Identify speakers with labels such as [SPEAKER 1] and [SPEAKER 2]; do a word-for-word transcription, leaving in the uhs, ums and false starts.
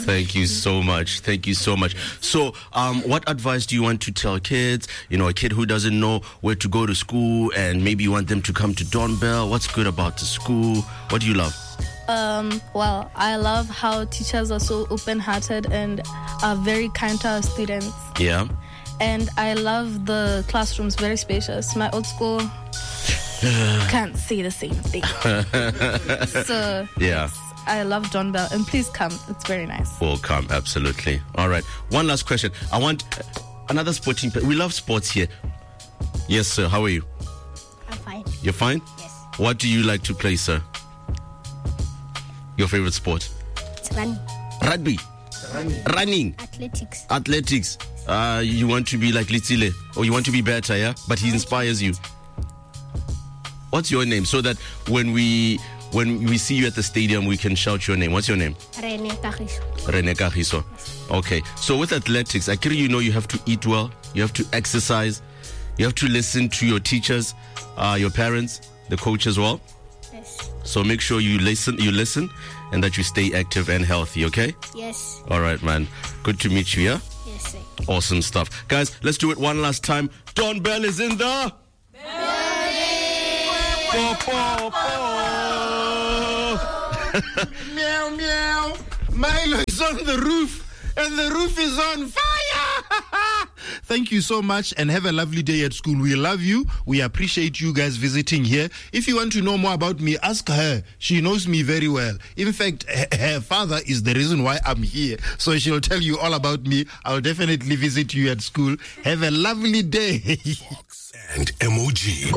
[SPEAKER 1] Thank you so much. Thank you so much. So, um, what advice do you want to tell kids? You know, a kid who doesn't know where to go to school and maybe you want them to come to Dawn Bell. What's good about the school? What do you love?
[SPEAKER 2] Um, well, I love how teachers are so open-hearted and are very kind to our students.
[SPEAKER 1] Yeah.
[SPEAKER 2] And I love the classrooms, very spacious. My old school can't say the same thing. So,
[SPEAKER 1] yeah.
[SPEAKER 2] Yes, I love Dawn Bell. And please come. It's very nice.
[SPEAKER 1] We'll come, absolutely. All right. One last question. I want another sporting... We love sports here. Yes, sir. How are you?
[SPEAKER 3] I'm fine.
[SPEAKER 1] You're fine?
[SPEAKER 3] Yes.
[SPEAKER 1] What do you like to play, sir? Your favorite sport?
[SPEAKER 3] It's running.
[SPEAKER 1] Rugby. Running. Running.
[SPEAKER 3] Athletics.
[SPEAKER 1] Athletics. Uh, you want to be like Litsile, or you want to be better, yeah? But he inspires you. What's your name? So that when we when we see you at the stadium, we can shout your name. What's your name?
[SPEAKER 3] Rene Kagiso.
[SPEAKER 1] Rene Kagiso. Okay. So with athletics, I care you know you have to eat well, you have to exercise, you have to listen to your teachers, uh, your parents, the coach as well.
[SPEAKER 3] Yes.
[SPEAKER 1] So make sure you listen, you listen, and that you stay active and healthy, okay?
[SPEAKER 3] Yes.
[SPEAKER 1] All right, man. Good to meet you, yeah?
[SPEAKER 3] Yes, sir.
[SPEAKER 1] Awesome stuff. Guys, let's do it one last time. Dawn Bell is in the... Po, po, po.
[SPEAKER 4] Meow, meow. Milo is on the roof, and the roof is on fire. Thank you so much, and have a lovely day at school. We love you. We appreciate you guys visiting here. If you want to know more about me, ask her. She knows me very well. In fact, her father is the reason why I'm here. So she'll tell you all about me. I'll definitely visit you at school. Have a lovely day.
[SPEAKER 5] Fox and M O G.